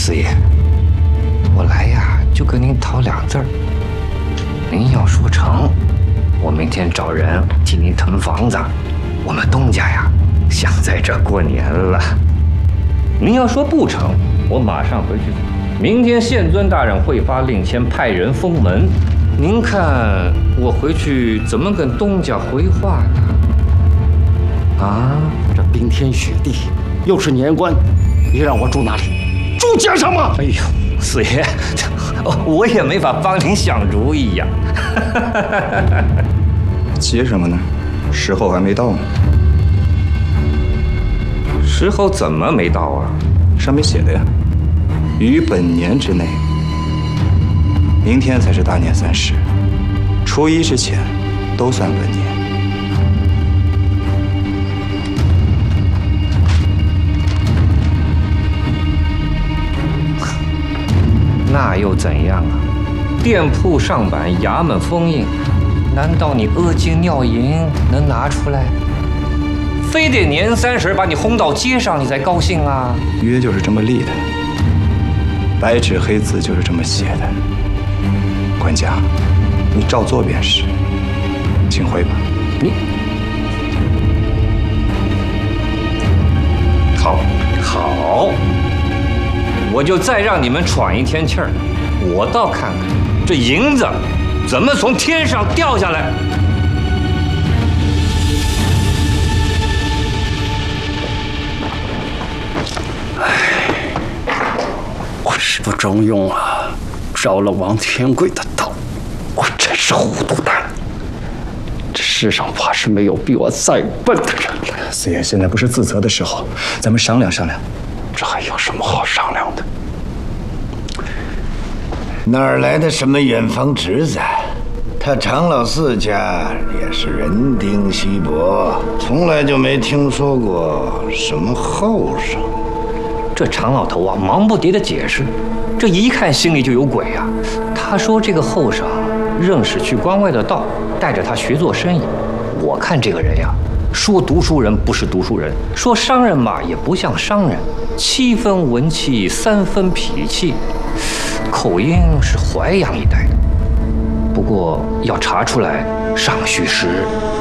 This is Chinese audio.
四爷，我来呀就跟您讨2字儿。您要说成，我明天找人替您腾房子，我们东家呀想在这过年了。您要说不成，我马上回去。明天县尊大人会发令签，派人封门。您看我回去怎么跟东家回话呢？啊， 这冰天雪地，又是年关，你让我住哪里？住街上吗？ 哎呦，四爷，我也没法帮您想主意呀。 急什么呢？时候还没到呢。 时候怎么没到啊？ 上面写的呀，于本年之内。明天才是大年30，初1之前都算本年。 那又怎样啊？店铺上板，衙门封印，难道你阿金尿银能拿出来？非得年30把你轰到街上，你才高兴啊？ 约就是这么立的，白纸黑字就是这么写的。管家，你照做便是，请回吧。 你好，我就再让你们喘1天气儿，我倒看看这银子怎么从天上掉下来。 我是不中用啊，着了王天贵的道，我真是糊涂蛋。这世上怕是没有比我再笨的人了。 四爷，现在不是自责的时候，咱们商量商量。 这还有什么好商量的？ 哪儿来的什么远房侄子？他常老四家也是人丁稀薄，从来就没听说过什么后生。 这常老头啊，忙不迭地解释，这一看心里就有鬼啊。他说这个后生认识去关外的道，带着他学做生意。我看这个人呀，说读书人不是读书人，说商人嘛也不像商人，7分文气3分痞气，口音是淮阳一带的。不过要查出来，尚需时日。